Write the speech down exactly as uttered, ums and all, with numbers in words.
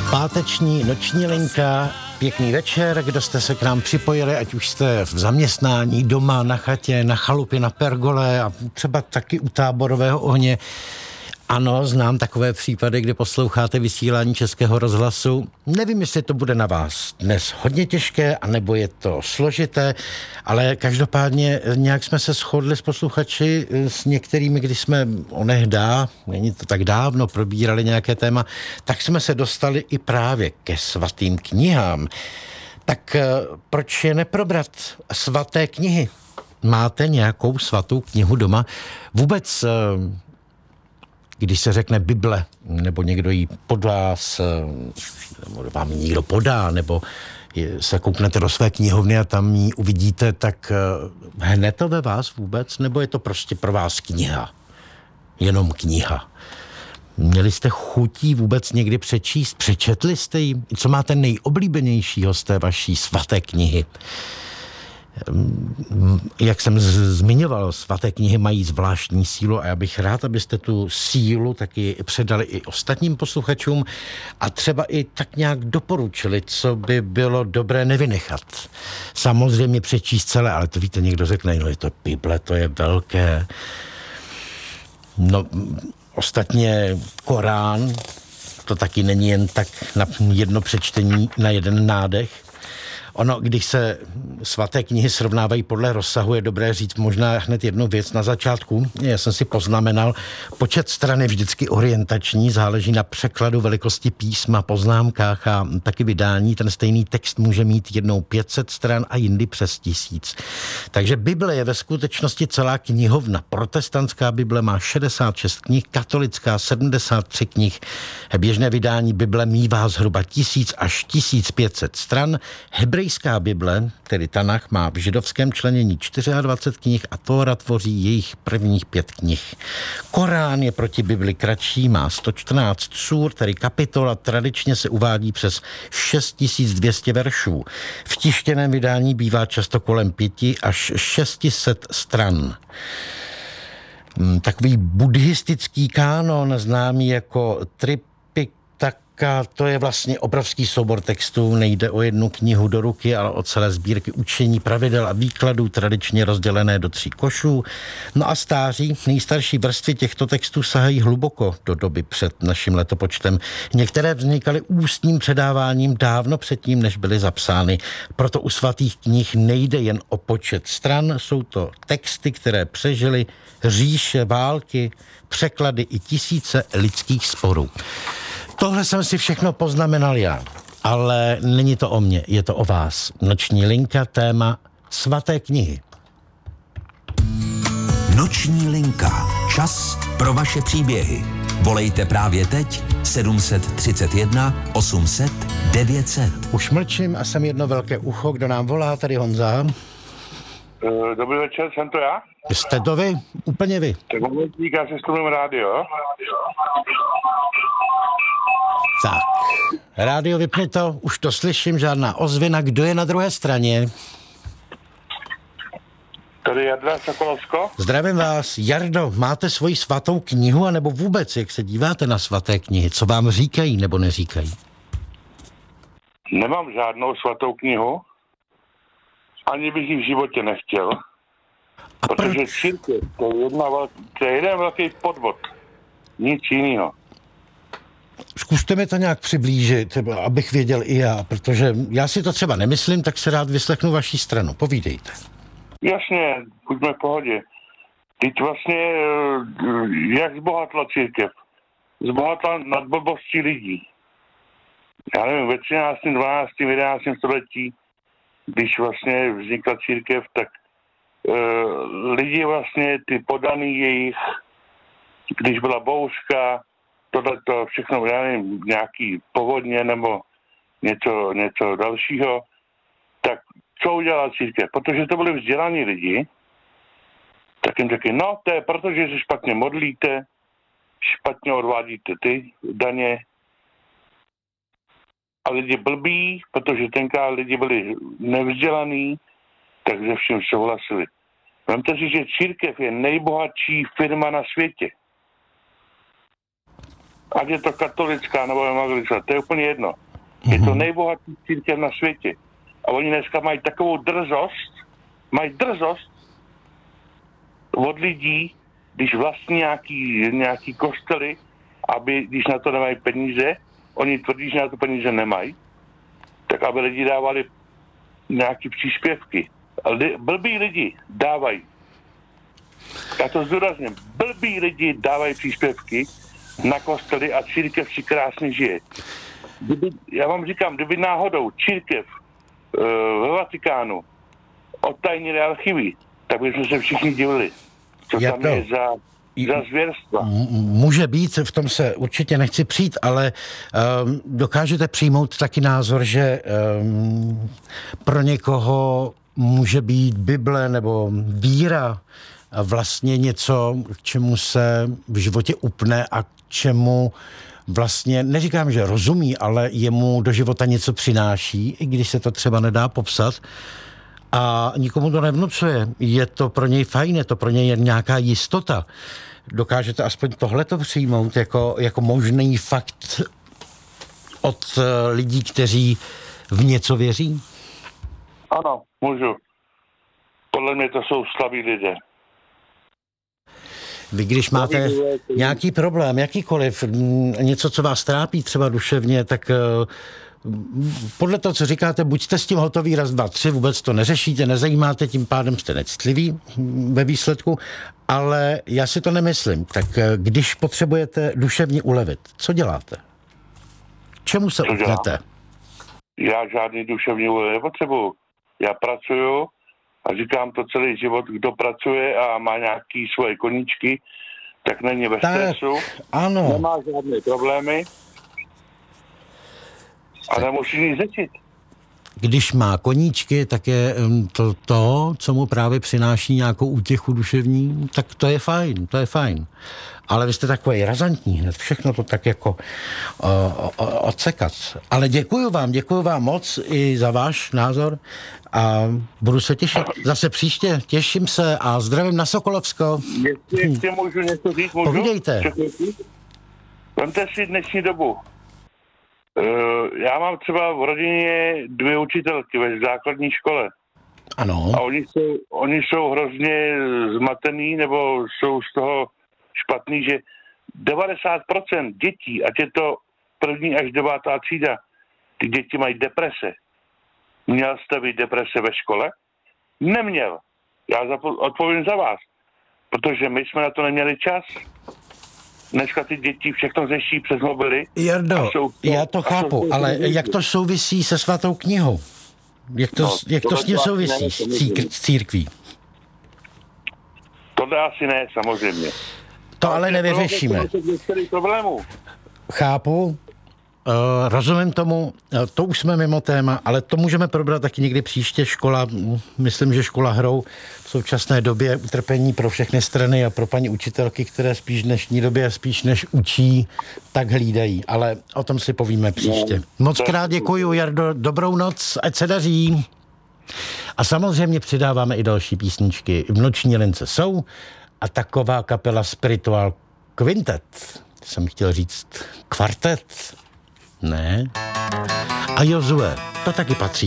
Páteční noční linka, pěkný večer, kdo jste se k nám připojili, ať už jste v zaměstnání, doma, na chatě, na chalupě, na pergole a třeba taky u táborového ohně. Ano, znám takové případy, kdy posloucháte vysílání Českého rozhlasu. Nevím, jestli to bude na vás dnes hodně těžké, anebo je to složité, ale každopádně nějak jsme se shodli s posluchači s některými, když jsme onehdá, není to tak dávno, probírali nějaké téma, tak jsme se dostali i právě ke svatým knihám. Tak proč je neprobrat svaté knihy? Máte nějakou svatou knihu doma? Vůbec... Když se řekne Bible, nebo někdo ji pod vás, nebo vám ji někdo podá, nebo se kouknete do své knihovny a tam ji uvidíte, tak hne to ve vás vůbec, nebo je to prostě pro vás kniha? Jenom kniha. Měli jste chutí vůbec někdy přečíst? Přečetli jste ji? Co máte nejoblíbenějšího z té vaší svaté knihy? Jak jsem z- zmiňoval, svaté knihy mají zvláštní sílu a já bych rád, abyste tu sílu taky předali i ostatním posluchačům a třeba i tak nějak doporučili, co by bylo dobré nevynechat. Samozřejmě přečíst celé, ale to víte, někdo řekne, no je to Bible, to je velké. No, ostatně Korán, to taky není jen tak na jedno přečtení, na jeden nádech. Ono, když se svaté knihy srovnávají podle rozsahu, je dobré říct možná hned jednu věc na začátku. Já jsem si poznamenal, počet stran je vždycky orientační, záleží na překladu, velikosti písma, poznámkách a taky vydání. Ten stejný text může mít jednou pět set stran a jindy přes tisíc. Takže Bible je ve skutečnosti celá knihovna. Protestantská Bible má šedesát šest knih, katolická sedmdesát tři knih. Běžné vydání Bible mívá zhruba tisíc až tisíc pět set stran. Hebrejská Bible, tedy Tanach, má v židovském členění dvacet čtyři knih a Tóra tvoří jejich prvních pět knih. Korán je proti Bibli kratší, má sto čtrnáct súr, tedy kapitol, a tradičně se uvádí přes šest tisíc dvě stě veršů. V tištěném vydání bývá často kolem pěti až šesti set stran. Takový buddhistický kánon, známý jako Tripitaka, to je vlastně obrovský soubor textů, nejde o jednu knihu do ruky, ale o celé sbírky učení, pravidel a výkladů, tradičně rozdělené do tří košů. No a stáří, nejstarší vrstvy těchto textů sahají hluboko do doby před naším letopočtem. Některé vznikaly ústním předáváním dávno předtím, než byly zapsány. Proto u svatých knih nejde jen o počet stran, jsou to texty, které přežily říše, války, překlady i tisíce lidských sporů. Tohle jsem si všechno poznamenal já, ale není to o mně, je to o vás. Noční linka, téma svaté knihy. Noční linka. Čas pro vaše příběhy. Volejte právě teď sedm tři jedna osm set devět set. Už mlčím a jsem jedno velké ucho, kdo nám volá, tady Honza. Dobrý večer, jsem to já? Jste to vy? Úplně vy. Tak momentík, já si stupím rádio. Tak, rádio vypnuto, už to slyším, žádná ozvěna. Kdo je na druhé straně? Tady Jarda Sokolovsko. Zdravím vás. Jardo, máte svoji svatou knihu, anebo vůbec, jak se díváte na svaté knihy? Co vám říkají nebo neříkají? Nemám žádnou svatou knihu. Ani bych ji v životě nechtěl. A protože proč? církev, to je, jedna velk, to je jeden velký podvod. Nic jiného. Zkuste mi to nějak přiblížit, abych věděl i já, protože já si to třeba nemyslím, tak se rád vyslechnu vaší stranu. Povídejte. Jasně, buďme v pohodě. Teď vlastně, jak zbohatla církev? Zbohatla nad blbostí lidí. Já nevím, ve třináctém, dvanáctém, jedenáctém století, když vlastně vznikla církev, tak e, lidi vlastně, ty podaný jejich, když byla bouřka, tohleto všechno, já nevím, nějaký povodně nebo něco, něco dalšího, tak co udělala církev? Protože to byli vzdělaní lidi, tak jim řekli, no to je proto, že se špatně modlíte, špatně odvádíte ty daně. A lidi blbí, protože tenkrát lidi byli nevzdělaní, tak ze vším souhlasili. Vemte si, že církev je nejbohatší firma na světě. ať je to katolická nebo evangelická, to je úplně jedno. Je to nejbohatší církev na světě. A oni dneska mají takovou drzost, mají drzost od lidí, když vlastní nějaký, nějaký kostely, aby, když na to nemají peníze, oni tvrdí, že na to peníze nemají, tak aby lidi dávali nějaký příspěvky. Li, blbí lidi dávají. Já to zdůrazním. Blbí lidi dávají příspěvky na kostely a církev si krásně žije. Kdyby, já vám říkám, kdyby náhodou církev uh, ve Vatikánu odtajnili archivy, tak bychom se všichni divili. Co tam je za, za zvěrstva. Může být, v tom se určitě nechci přijít, ale um, dokážete přijmout taky názor, že um, pro někoho může být Bible nebo víra vlastně něco, k čemu se v životě upne a k čemu vlastně, neříkám, že rozumí, ale jemu do života něco přináší, i když se to třeba nedá popsat. A nikomu to nevnucuje. Je to pro něj fajn, je to pro něj nějaká jistota. Dokážete aspoň tohleto přijmout jako, jako možný fakt od lidí, kteří v něco věří? Ano, můžu. Podle mě to jsou slabí lidé. Vy, když máte nějaký problém, jakýkoliv, něco, co vás trápí třeba duševně, tak podle toho, co říkáte, buď jste s tím hotový raz, dva, tři, vůbec to neřešíte, nezajímáte, tím pádem jste necitliví ve výsledku, ale já si to nemyslím. Tak když potřebujete duševně ulevit, co děláte? Čemu se upnete? Já žádný duševní úlev nepotřebuju. Já pracuju a říkám to celý život, kdo pracuje a má nějaký svoje koníčky, tak není ve tak, stresu, ano. Nemá žádné problémy a nemusí nic řešit. Když má koníčky, tak je to, to, co mu právě přináší nějakou útěchu duševní, tak to je fajn, to je fajn. Ale vy jste takový razantní, hned všechno to tak jako uh, uh, odsekat. Ale děkuju vám, děkuju vám moc i za váš názor a budu se těšit zase příště. Těším se a zdravím na Sokolovsko. Jestli hm. ještě můžu něco říct, můžu? Povídejte. Vemte si dnešní dobu. Uh, já mám třeba v rodině dvě učitelky ve základní škole. Ano. A oni jsou, oni jsou hrozně zmatený, nebo jsou z toho špatný, že devadesát procent dětí, ať je to první až devátá třída, ty děti mají deprese. Měl jste být deprese ve škole? Neměl. Já zapo- odpovím za vás. Protože my jsme na to neměli čas. Dneska ty děti všechno řeší přes mobily. Jardo, to, já to chápu, to, ale jak to souvisí se svatou knihou? Jak to, no, jak to s tím souvisí s, cír- s církví? Tohle asi ne, samozřejmě. To ale nevyřešíme. Chápu, uh, rozumím tomu, uh, to už jsme mimo téma, ale to můžeme probrat taky někdy příště. Škola, myslím, že škola hrou v současné době utrpení pro všechny strany a pro paní učitelky, které spíš v dnešní době spíš než učí, tak hlídají. Ale o tom si povíme příště. Moc krát děkuju, Jardo, dobrou noc, ať se daří. A samozřejmě přidáváme i další písničky. V Noční lince jsou a taková kapela Spiritual Quintet. Jsem chtěl říct kvartet. Ne. A Jozue, to taky patří.